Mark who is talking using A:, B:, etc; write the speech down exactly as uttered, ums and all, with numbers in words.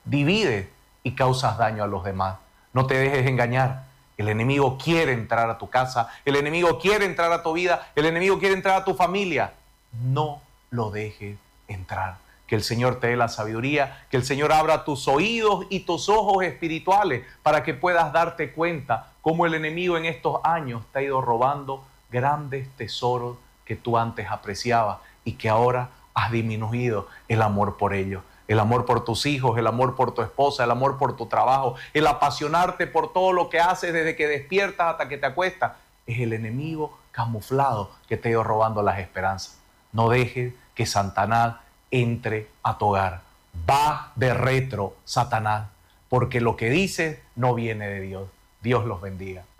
A: divides y causas daño a los demás. No te dejes engañar. El enemigo quiere entrar a tu casa, el enemigo quiere entrar a tu vida, el enemigo quiere entrar a tu familia. No lo dejes entrar. Que el Señor te dé la sabiduría, que el Señor abra tus oídos y tus ojos espirituales para que puedas darte cuenta cómo el enemigo en estos años te ha ido robando grandes tesoros que tú antes apreciabas y que ahora has disminuido el amor por ellos. El amor por tus hijos, el amor por tu esposa, el amor por tu trabajo, el apasionarte por todo lo que haces desde que despiertas hasta que te acuestas. Es el enemigo camuflado que te ha ido robando las esperanzas. No dejes que Satanás entre a tu hogar. Va de retro, Satanás, porque lo que dices no viene de Dios. Dios los bendiga.